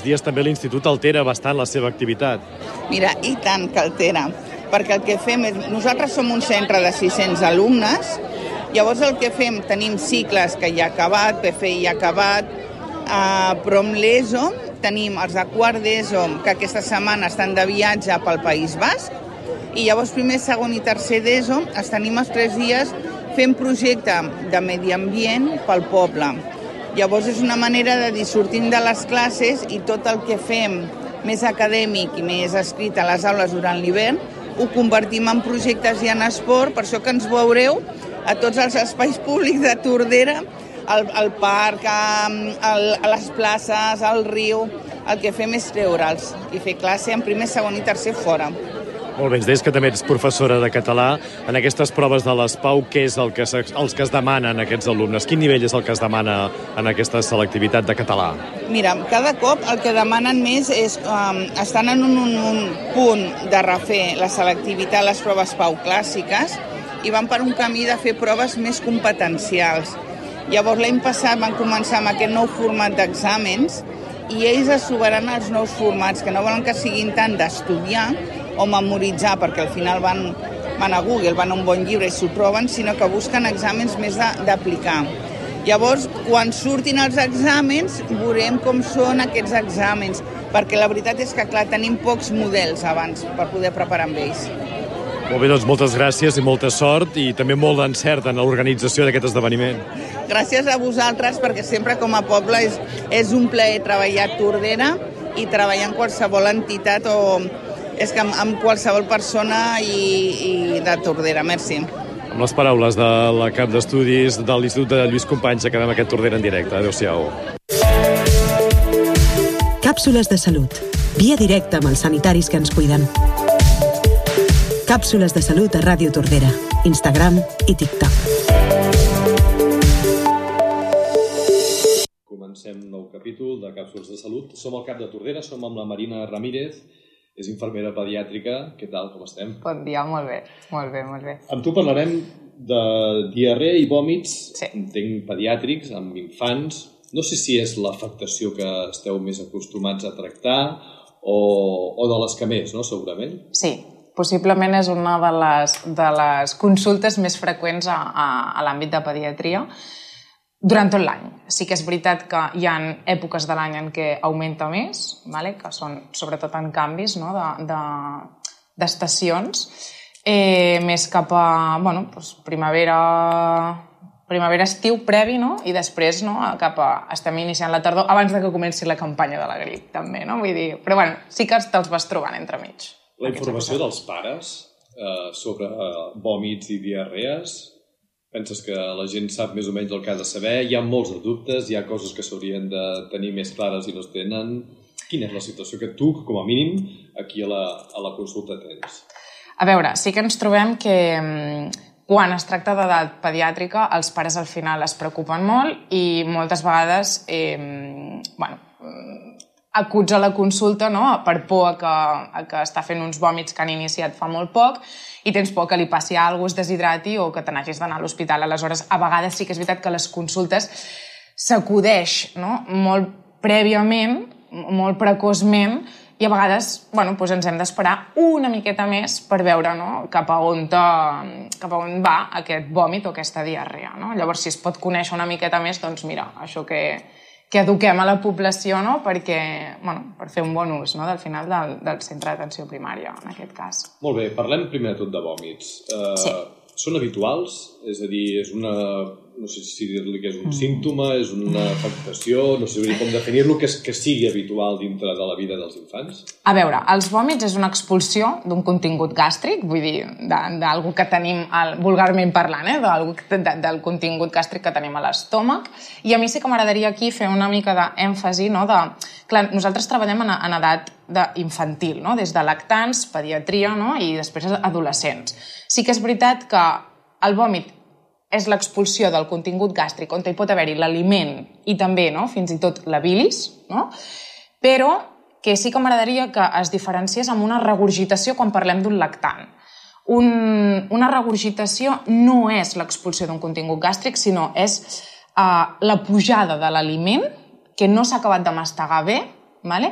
aquests dies també l'Institut altera bastant la seva activitat. Mira, i tant que altera, perquè el que fem és... Nosaltres som un centre de 600 alumnes, llavors el que fem, tenim cicles que ja ha acabat, PFI ja ha acabat, però amb l'ESO tenim els de quart d'ESO que aquesta setmana estan de viatge pel País Basc, i llavors primer, segon i tercer d'ESO els tenim els 3 dies fent projecte de medi ambient pel poble. Llavors és una manera de dir, sortim de les classes i tot el que fem més acadèmic i més escrit a les aules durant l'hivern ho convertim en projectes i en esport, per això que ens veureu a tots els espais públics de Tordera, al parc, a les places, al riu. El que fem és treure'ls i fer classe en primer, segon i tercer fora. Molt bé, ens deies que també ets professora de català. En aquestes proves de l'ESPAU, què és el que es demanen aquests alumnes? Quin nivell és el que es demana en aquesta selectivitat de català? Mira, cada cop el que demanen més és... estan en un punt de refer la selectivitat, les proves PAU clàssiques, i van per un camí de fer proves més competencials. Llavors, l'any passat van començar amb aquest nou format d'exàmens i ells es trobaran els nous formats, que no volen que siguin tant d'estudiar o memoritzar, perquè al final van a Google, van a un bon llibre i s'ho troben, sinó que busquen exàmens més d'aplicar. Llavors, quan surtin els exàmens, veurem com són aquests exàmens, perquè la veritat és que, clar, tenim pocs models abans per poder preparar amb ells. Molt bé, doncs moltes gràcies i molta sort i també molt d'encert en l'organització d'aquest esdeveniment. Gràcies a vosaltres, perquè sempre com a poble és un plaer treballar a Tordera i treballar en qualsevol entitat o és que amb qualsevol persona i de Tordera. Merci. Amb les paraules de la cap d'estudis de l'Institut de Lluís Companys acabem aquest Tordera en directe. Adéu-siau. Càpsules de salut. Via directa amb els sanitaris que ens cuiden. Càpsules de salut a Ràdio Tordera, Instagram i TikTok. Comencem nou capítol de Càpsules de salut. Som al cap de Tordera, som amb la Marina Ramírez, és infermera pediàtrica. Què tal, com estem? Bon dia, molt bé, molt bé, molt bé. Amb tu parlarem de diarrea i vòmits, sí. Entenc pediàtrics, amb infants. No sé si és l'afectació que esteu més acostumats a tractar o de les que més, no?, segurament? Sí, possiblement és una de les consultes més freqüents a l'àmbit de pediatria durant tot l'any. Sí que és veritat que hi ha èpoques de l'any en què augmenta més, que són sobretot en canvis d'estacions, més cap a primavera-estiu previ, i després cap a estem iniciant la tardor abans que comenci la campanya de la grip, també. Però sí que te'ls vas trobant entremig. La informació dels pares sobre vòmits i diarrees, penses que la gent sap més o menys el que ha de saber? Hi ha molts de dubtes, hi ha coses que s'haurien de tenir més clares i no es tenen. Quina és la situació que tu, com a mínim, aquí a la consulta tens? A veure, sí que ens trobem que quan es tracta d'edat pediàtrica, els pares al final es preocupen molt i moltes vegades acuds a la consulta per por a que està fent uns vòmits que han iniciat fa molt poc i tens por que li passi alguna cosa, es deshidrati o que te n'hagis d'anar a l'hospital. Aleshores, a vegades sí que és veritat que les consultes s'acudeix molt prèviament, molt precoçment, i a vegades ens hem d'esperar una miqueta més per veure cap a on va aquest vòmit o aquesta diarrea. Llavors, si es pot conèixer una miqueta més, doncs mira, això que eduquem a la població per fer un bon ús al final del centre d'atenció primària, en aquest cas. Molt bé, parlem primer de tot de vòmits. Sí. Són habituals? És a dir, no sé si dir-li que és un símptoma, és una afectació, no sé com definir-lo, que sigui habitual dintre de la vida dels infants? A veure, els vòmits és una expulsió d'un contingut gàstric, vull dir, d'algú que tenim, vulgarment parlant, del contingut gàstric que tenim a l'estómac, i a mi sí que m'agradaria aquí fer una mica d'èmfasi, clar, nosaltres treballem en edat infantil, des de lactants, pediatria i després adolescents. Sí que és veritat que el vòmit és l'expulsió del contingut gàstric on hi pot haver-hi l'aliment i també, fins i tot la bilis, però que sí que m'agradaria que es diferenciés amb una regurgitació quan parlem d'un lactant. Una regurgitació no és l'expulsió d'un contingut gàstric, sinó és la pujada de l'aliment que no s'ha acabat de mastegar bé,